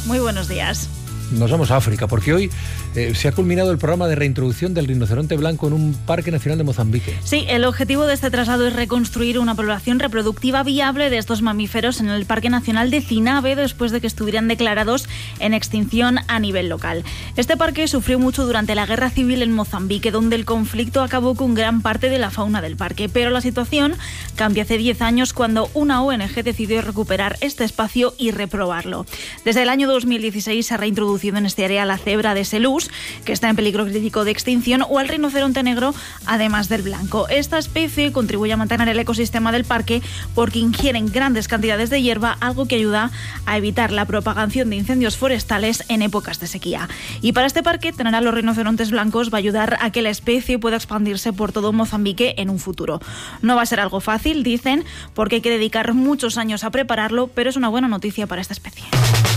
Muy buenos días. Nos vamos a África, porque hoy se ha culminado el programa de reintroducción del rinoceronte blanco en un parque nacional de Mozambique. Sí, el objetivo de este traslado es reconstruir una población reproductiva viable de estos mamíferos en el Parque Nacional de Zinave, después de que estuvieran declarados en extinción a nivel local. Este parque sufrió mucho durante la guerra civil en Mozambique, donde el conflicto acabó con gran parte de la fauna del parque. Pero la situación cambia hace 10 años cuando una ONG decidió recuperar este espacio y reprobarlo. Desde el año 2016 se ha reintroducido en este área la cebra de Selous, que está en peligro crítico de extinción, o el rinoceronte negro, además del blanco. Esta especie contribuye a mantener el ecosistema del parque porque ingieren grandes cantidades de hierba, algo que ayuda a evitar la propagación de incendios forestales en épocas de sequía. Y para este parque, tener a los rinocerontes blancos va a ayudar a que la especie pueda expandirse por todo Mozambique en un futuro. No va a ser algo fácil, dicen, porque hay que dedicar muchos años a prepararlo, pero es una buena noticia para esta especie.